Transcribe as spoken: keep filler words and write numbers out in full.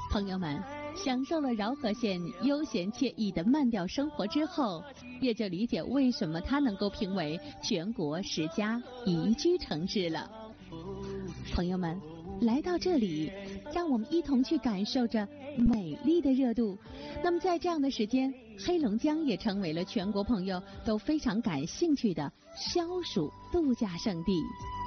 朋友们，享受了饶河县悠闲惬意的慢调生活之后，也就理解为什么它能够评为全国十佳宜居城市了。朋友们，来到这里，让我们一同去感受着美丽的热度。那么在这样的时间，黑龙江也成为了全国朋友都非常感兴趣的消暑度假胜地。